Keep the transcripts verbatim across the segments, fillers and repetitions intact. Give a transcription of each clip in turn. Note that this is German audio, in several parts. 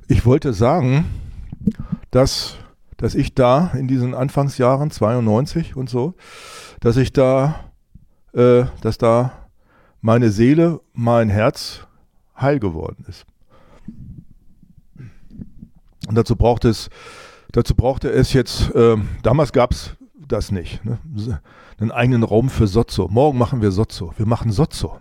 ich wollte sagen, dass, dass ich da in diesen Anfangsjahren, zweiundneunzig und so, dass ich da, äh, dass da meine Seele, mein Herz heil geworden ist. Und dazu braucht es, dazu brauchte es jetzt, äh, damals gab es das nicht, ne? Einen eigenen Raum für Sozo. Morgen machen wir Sozo. Wir machen Sozo.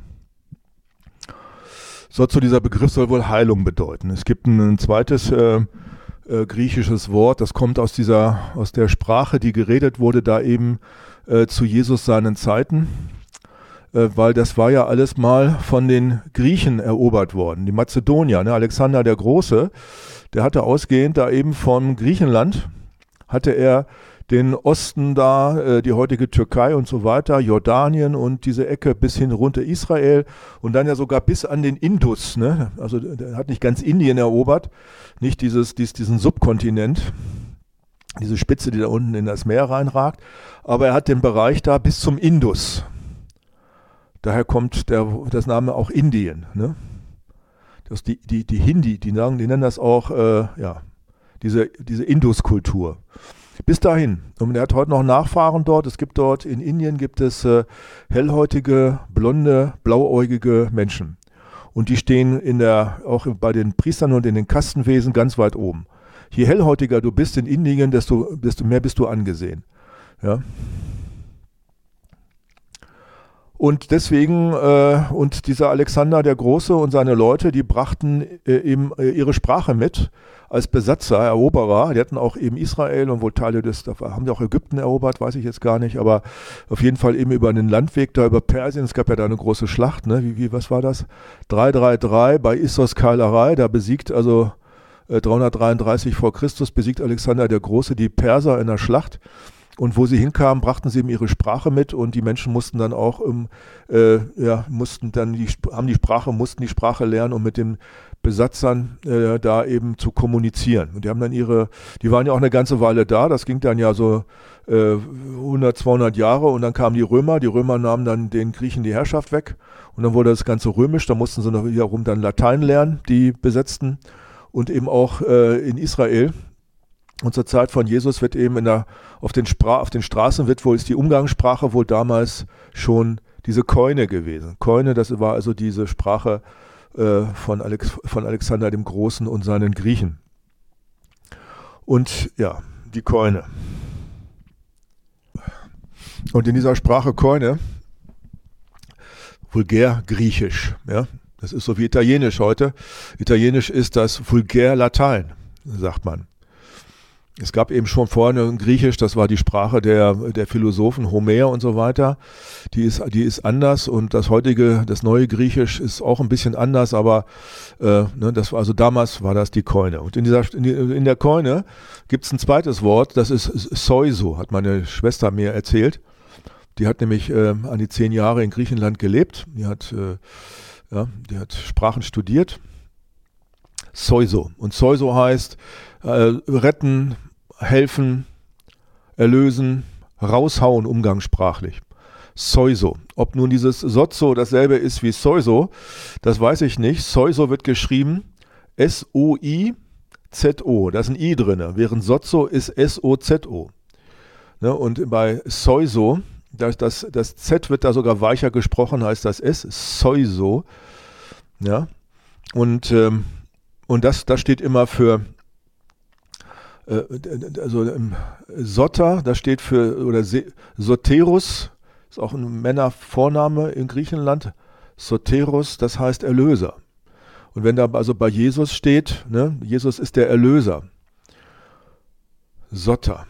Sozo, dieser Begriff soll wohl Heilung bedeuten. Es gibt ein, ein zweites äh, äh, griechisches Wort, das kommt aus dieser, aus der Sprache, die geredet wurde, da eben äh, zu Jesus seinen Zeiten, äh, weil das war ja alles mal von den Griechen erobert worden. Die Mazedonier, ne? Alexander der Große, der hatte ausgehend da eben von Griechenland, hatte er den Osten da, äh, die heutige Türkei und so weiter, Jordanien und diese Ecke bis hin runter Israel und dann ja sogar bis an den Indus, ne? Also der hat nicht ganz Indien erobert, nicht dieses, dies, diesen Subkontinent, diese Spitze, die da unten in das Meer reinragt, aber er hat den Bereich da bis zum Indus. Daher kommt der, das Name auch Indien, ne? Das die, die, die Hindi, die, sagen, die nennen das auch, äh, ja, diese, diese Indus-Kultur. Bis dahin. Und er hat heute noch Nachfahren dort. Es gibt dort, in Indien gibt es äh, hellhäutige, blonde, blauäugige Menschen. Und die stehen in der, auch bei den Priestern und in den Kastenwesen ganz weit oben. Je hellhäutiger du bist in Indien, desto, desto mehr bist du angesehen. Ja. Und deswegen, äh, und dieser Alexander der Große und seine Leute, die brachten äh, eben äh, ihre Sprache mit als Besatzer, Eroberer. Die hatten auch eben Israel und wohl Teile des, da haben die auch Ägypten erobert, weiß ich jetzt gar nicht, aber auf jeden Fall eben über den Landweg da über Persien. Es gab ja da eine große Schlacht, ne? Wie, wie, was war das? drei drei drei bei Issos Keilerei, da besiegt also äh, dreihundertdreiunddreißig vor Christus besiegt Alexander der Große die Perser in der Schlacht. Und wo sie hinkamen, brachten sie eben ihre Sprache mit und die Menschen mussten dann auch, ähm, äh, ja, mussten dann die, haben die Sprache, mussten die Sprache lernen, um mit den Besatzern äh, da eben zu kommunizieren. Und die haben dann ihre, die waren ja auch eine ganze Weile da, das ging dann ja so äh, hundert, zweihundert Jahre und dann kamen die Römer, die Römer nahmen dann den Griechen die Herrschaft weg und dann wurde das Ganze römisch, da mussten sie noch wiederum dann Latein lernen, die Besetzten und eben auch äh, in Israel. Und zur Zeit von Jesus wird eben in der, auf, den Spra- auf den Straßen wird wohl, ist die Umgangssprache wohl damals schon diese Koine gewesen. Koine, das war also diese Sprache äh, von, Alex, von Alexander dem Großen und seinen Griechen. Und ja, die Koine. Und in dieser Sprache Koine, vulgär-griechisch, ja, das ist so wie Italienisch heute. Italienisch ist das vulgär-Latein, sagt man. Es gab eben schon vorne Griechisch, das war die Sprache der, der Philosophen, Homer und so weiter. Die ist, die ist anders und das heutige, das neue Griechisch ist auch ein bisschen anders, aber äh, ne, das war, also damals war das die Koine. Und in, dieser, in, die, in der Koine gibt es ein zweites Wort, das ist Soizo, hat meine Schwester mir erzählt. Die hat nämlich äh, an die zehn Jahre in Griechenland gelebt. Die hat, äh, ja, die hat Sprachen studiert. Soizo. Und Soizo heißt äh, retten, helfen, erlösen, raushauen umgangssprachlich. Soizo. Ob nun dieses Sozo dasselbe ist wie Soizo, das weiß ich nicht. Soizo wird geschrieben S O I Z O. Da ist ein I drin, während Sozo ist S O Z O. Ne, und bei Soizo, das, das, das Z wird da sogar weicher gesprochen, heißt das S, Soizo. Ja. Und, ähm, und das, das steht immer für also im Soter, das steht für, oder Soterus, ist auch ein Männervorname in Griechenland, Soterus, das heißt Erlöser. Und wenn da also bei Jesus steht, ne, Jesus ist der Erlöser. Soter.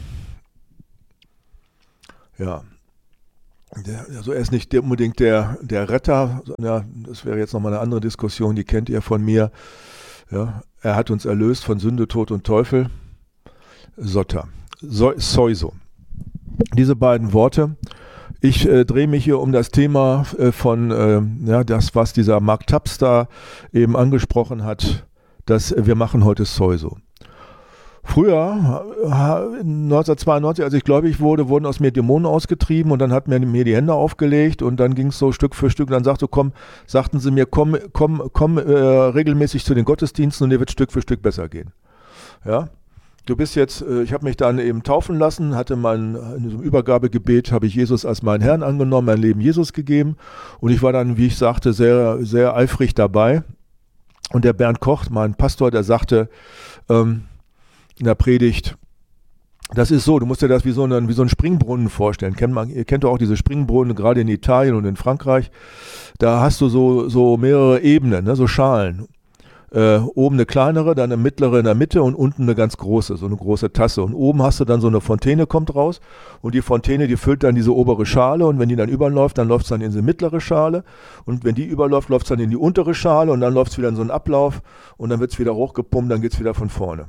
Ja. Der, also er ist nicht der, unbedingt der, der Retter, ja, das wäre jetzt nochmal eine andere Diskussion, die kennt ihr von mir. Ja, er hat uns erlöst von Sünde, Tod und Teufel. Soter, so, Soizo. Diese beiden Worte. Ich äh, drehe mich hier um das Thema äh, von, äh, ja, das, was dieser Mark Taps da eben angesprochen hat, dass äh, wir machen heute Soizo. Früher, neunzehnhundertzweiundneunzig, als ich gläubig wurde, wurden aus mir Dämonen ausgetrieben und dann hat mir, mir die Hände aufgelegt und dann ging es so Stück für Stück. Und dann sagte, komm, sagten sie mir, komm, komm, komm äh, regelmäßig zu den Gottesdiensten und dir wird Stück für Stück besser gehen. Ja, du bist jetzt, äh, ich habe mich dann eben taufen lassen, hatte mein, in diesem Übergabegebet habe ich Jesus als meinen Herrn angenommen, mein Leben Jesus gegeben und ich war dann, wie ich sagte, sehr, sehr eifrig dabei. Und der Bernd Koch, mein Pastor, der sagte, ähm, in der Predigt, das ist so, du musst dir das wie so einen, wie so einen Springbrunnen vorstellen. Kennt man, ihr kennt doch auch diese Springbrunnen, gerade in Italien und in Frankreich. Da hast du so, so mehrere Ebenen, ne, so Schalen. Äh, oben eine kleinere, dann eine mittlere in der Mitte und unten eine ganz große, so eine große Tasse. Und oben hast du dann so eine Fontäne, kommt raus. Und die Fontäne, die füllt dann diese obere Schale. Und wenn die dann überläuft, dann läuft es dann in diese mittlere Schale. Und wenn die überläuft, läuft es dann in die untere Schale. Und dann läuft es wieder in so einen Ablauf. Und dann wird es wieder hochgepumpt, dann geht es wieder von vorne.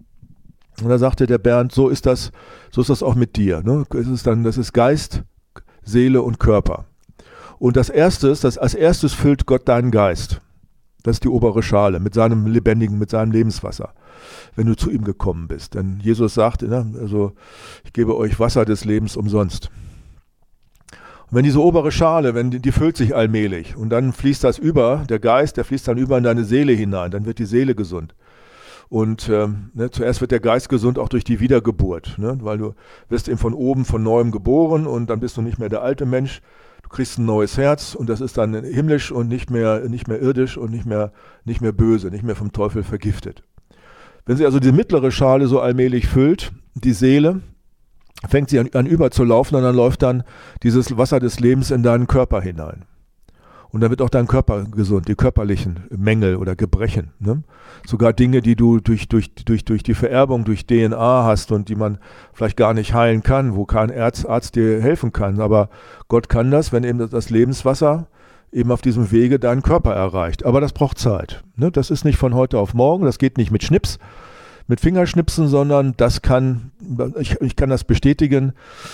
Und da sagte der Bernd, so ist das, so ist das auch mit dir. Ne? Es ist dann, das ist Geist, Seele und Körper. Und das Erste ist, dass als erstes füllt Gott deinen Geist. Das ist die obere Schale mit seinem lebendigen, mit seinem Lebenswasser, wenn du zu ihm gekommen bist. Denn Jesus sagte, ne, also ich gebe euch Wasser des Lebens umsonst. Und wenn diese obere Schale, wenn die, die füllt sich allmählich und dann fließt das über, der Geist, der fließt dann über in deine Seele hinein, dann wird die Seele gesund. Und ähm, ne, zuerst wird der Geist gesund auch durch die Wiedergeburt, ne, weil du wirst eben von oben von neuem geboren und dann bist du nicht mehr der alte Mensch, du kriegst ein neues Herz und das ist dann himmlisch und nicht mehr, nicht mehr irdisch und nicht mehr, nicht mehr böse, nicht mehr vom Teufel vergiftet. Wenn sie also die mittlere Schale so allmählich füllt, die Seele, fängt sie an, an überzulaufen und dann läuft dann dieses Wasser des Lebens in deinen Körper hinein. Und dann wird auch dein Körper gesund, die körperlichen Mängel oder Gebrechen. Ne? Sogar Dinge, die du durch, durch, durch, durch die Vererbung, durch D N A hast und die man vielleicht gar nicht heilen kann, wo kein Arzt, Arzt dir helfen kann. Aber Gott kann das, wenn eben das Lebenswasser eben auf diesem Wege deinen Körper erreicht. Aber das braucht Zeit. Ne? Das ist nicht von heute auf morgen, das geht nicht mit Schnips, mit Fingerschnipsen, sondern das kann, ich, ich kann das bestätigen,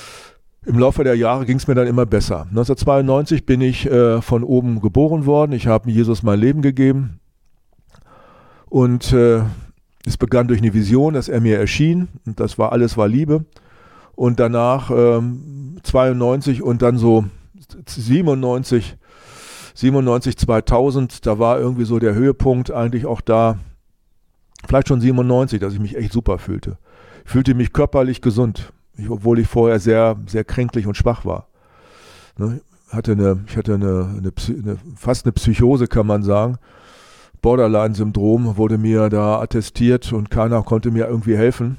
im Laufe der Jahre ging es mir dann immer besser. neunzehnhundertzweiundneunzig bin ich äh, von oben geboren worden. Ich habe Jesus mein Leben gegeben. Und äh, es begann durch eine Vision, dass er mir erschien. Und das war alles war Liebe. Und danach ähm, zweiundneunzig und dann so siebenundneunzig, siebenundneunzig, zweitausend, da war irgendwie so der Höhepunkt eigentlich auch da. Vielleicht schon siebenundneunzig, dass ich mich echt super fühlte. Ich fühlte mich körperlich gesund. Ich, obwohl ich vorher sehr, sehr kränklich und schwach war. Ne, hatte eine, ich hatte eine, eine, eine, fast eine Psychose, kann man sagen. Borderline-Syndrom wurde mir da attestiert und keiner konnte mir irgendwie helfen.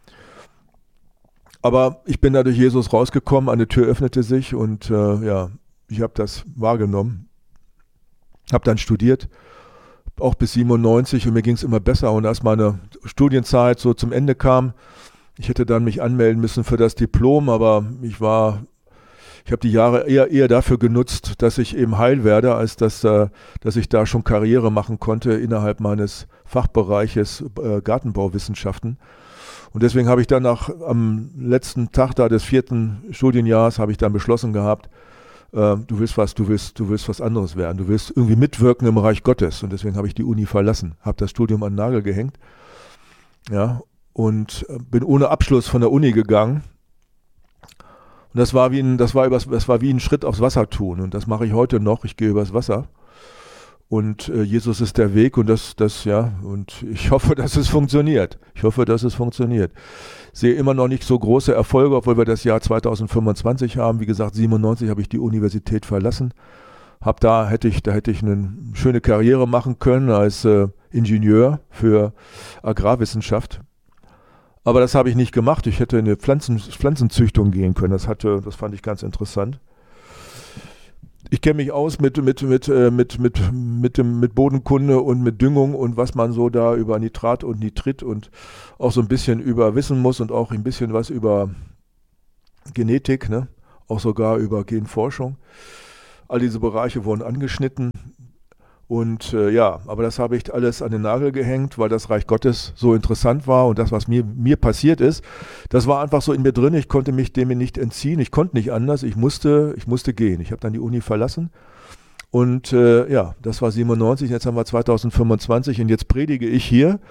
Aber ich bin da durch Jesus rausgekommen, eine Tür öffnete sich und äh, ja, ich habe das wahrgenommen. Habe dann studiert, auch bis siebenundneunzig und mir ging es immer besser. Und als meine Studienzeit so zum Ende kam, ich hätte dann mich anmelden müssen für das Diplom, aber ich war, ich habe die Jahre eher, eher dafür genutzt, dass ich eben heil werde, als dass, äh, dass ich da schon Karriere machen konnte innerhalb meines Fachbereiches äh, Gartenbauwissenschaften. Und deswegen habe ich dann nach, am letzten Tag da des vierten Studienjahres habe ich dann beschlossen gehabt, äh, du willst was, du willst, du willst was anderes werden, du willst irgendwie mitwirken im Reich Gottes. Und deswegen habe ich die Uni verlassen, habe das Studium an den Nagel gehängt. Ja. Und bin ohne Abschluss von der Uni gegangen. Und das war wie ein, das war übers, das war wie ein Schritt aufs Wasser tun. Und das mache ich heute noch. Ich gehe übers Wasser. Und äh, Jesus ist der Weg und das, das, ja, und ich hoffe, dass es funktioniert. Ich hoffe, dass es funktioniert. Sehe immer noch nicht so große Erfolge, obwohl wir das Jahr zweitausendfünfundzwanzig haben. Wie gesagt, siebenundneunzig habe ich die Universität verlassen. Hab da hätte ich, da hätte ich eine schöne Karriere machen können als äh, Ingenieur für Agrarwissenschaft. Aber das habe ich nicht gemacht. Ich hätte in eine Pflanzen, Pflanzenzüchtung gehen können. Das hatte, das fand ich ganz interessant. Ich kenne mich aus mit, mit, mit, mit, mit, mit, dem, mit Bodenkunde und mit Düngung und was man so da über Nitrat und Nitrit und auch so ein bisschen über wissen muss und auch ein bisschen was über Genetik, ne? Auch sogar über Genforschung. All diese Bereiche wurden angeschnitten. Und äh, ja, aber das habe ich alles an den Nagel gehängt, weil das Reich Gottes so interessant war und das, was mir, mir passiert ist, das war einfach so in mir drin, ich konnte mich dem nicht entziehen, ich konnte nicht anders, ich musste, ich musste gehen. Ich habe dann die Uni verlassen und äh, ja, das war siebenundneunzig, jetzt haben wir zweitausendfünfundzwanzig und jetzt predige ich hier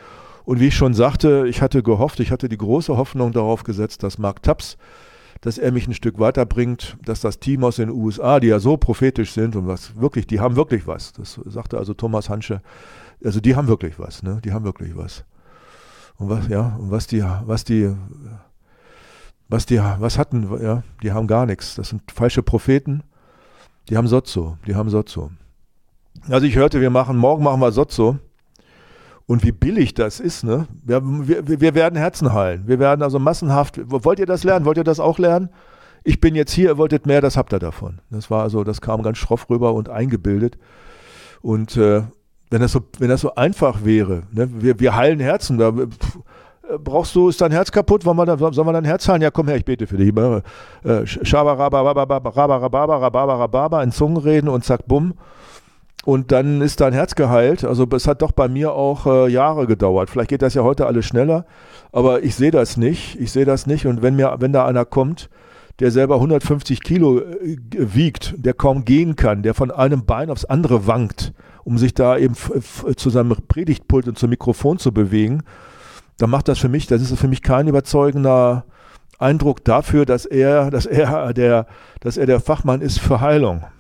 Und wie ich schon sagte, ich hatte gehofft, ich hatte die große Hoffnung darauf gesetzt, dass Mark Taps, dass er mich ein Stück weiterbringt, dass das Team aus den U S A, die ja so prophetisch sind und was wirklich, die haben wirklich was. Das sagte also Thomas Hansche. Also die haben wirklich was, ne? Die haben wirklich was. Und was, ja, und was die, was die, was die, was hatten, ja, die haben gar nichts. Das sind falsche Propheten. Die haben Sozo, die haben Sozo. Also ich hörte, wir machen, morgen machen wir Sozo. Und wie billig das ist, ne? Wir, wir, wir werden Herzen heilen. Wir werden also massenhaft, wollt ihr das lernen? Wollt ihr das auch lernen? Ich bin jetzt hier, ihr wolltet mehr, das habt ihr davon. Das war also, das kam ganz schroff rüber und eingebildet. Und äh, wenn das so, wenn das so einfach wäre, ne? wir, wir heilen Herzen, da pff, brauchst du, ist dein Herz kaputt, wollen wir da, sollen wir dein Herz heilen? Ja, komm her, ich bete für dich. Schabarababababababababababababa, in Zungen reden und zack, bumm. Und dann ist dein Herz geheilt. Also es hat doch bei mir auch äh, Jahre gedauert. Vielleicht geht das ja heute alles schneller, aber ich sehe das nicht. Ich sehe das nicht. Und wenn mir, wenn da einer kommt, der selber hundertfünfzig Kilo äh, wiegt, der kaum gehen kann, der von einem Bein aufs andere wankt, um sich da eben f- f- zu seinem Predigtpult und zum Mikrofon zu bewegen, dann macht das für mich, das ist für mich kein überzeugender Eindruck dafür, dass er, dass er der, dass er der Fachmann ist für Heilung.